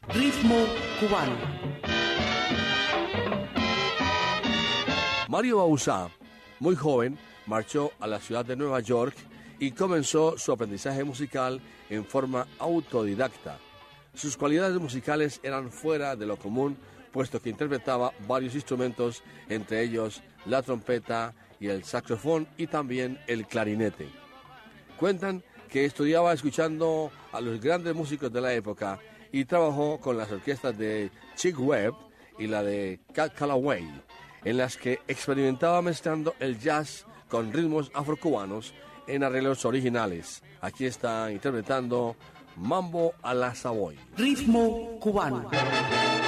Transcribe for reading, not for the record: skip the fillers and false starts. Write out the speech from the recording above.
Ritmo cubano. Mario Bauzá, muy joven, marchó a la ciudad de Nueva York y comenzó su aprendizaje musical en forma autodidacta. Sus cualidades musicales eran fuera de lo común, puesto que interpretaba varios instrumentos, entre ellos la trompeta y el saxofón y también el clarinete. Cuentan que estudiaba escuchando a los grandes músicos de la época y trabajó con las orquestas de Chick Webb y la de Cab Calloway, en las que experimentaba mezclando el jazz con ritmos afrocubanos en arreglos originales. Aquí está interpretando Mambo a la Savoy. Ritmo cubano.